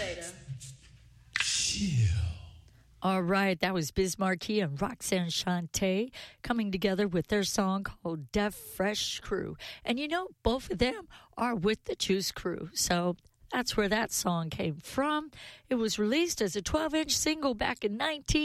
All right, that was Biz Markie and Roxanne Shante coming together with their song called Deaf Fresh Crew. And you know, both of them are with the Juice Crew, so that's where that song came from. It was released as a 12-inch single back in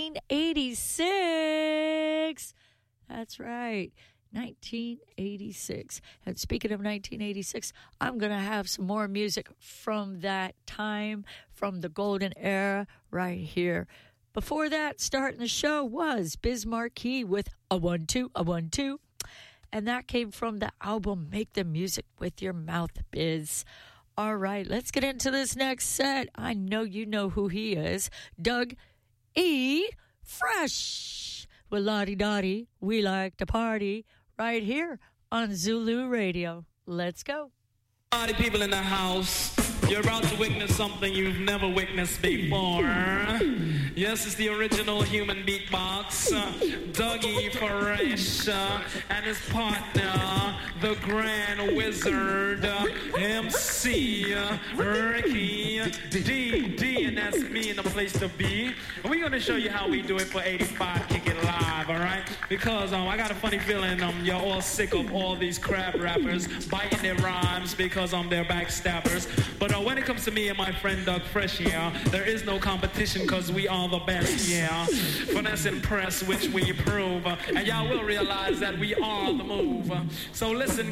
1986. That's right, 1986. And speaking of 1986, I'm going to have some more music from that time, from the golden era right here. Before that, starting the show was Biz Markie with a 1-2, a 1-2. And that came from the album Make the Music with Your Mouth, Biz. All right, let's get into this next set. I know you know who he is. Doug E. Fresh. With Lottie Dottie, we like to party right here on Zulu Radio. Let's go. Party people in the house. You're about to witness something you've never witnessed before. Yes, it's the original human beatbox, Dougie Fresh, and his partner, the Grand Wizard, MC Ricky D, and that's me in the place to be. And we're going to show you how we do it for 85 Kick It Live, all right? Because I got a funny feeling you're all sick of all these crab rappers biting their rhymes because they're backstabbers. But when it comes to me and my friend Doug Fresh, yeah, there is no competition because we are the best, yeah. Finesse and press, which we prove. And y'all will realize that we are the move. So listen